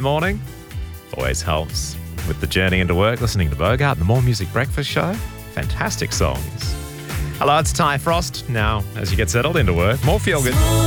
morning. Always helps with the journey into work, listening to Bogart, the More Music Breakfast Show. Fantastic songs. Hello, it's Ty Frost. Now, as you get settled into work, more feel good.